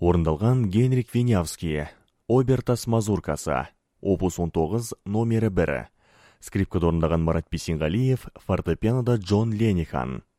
Орындалған Генрик Винявский, Обертас мазуркасы, опус 19, номері 1. Скрипкада орындаған Марат Бесенғалиев, фортепианода Джон Ленихан.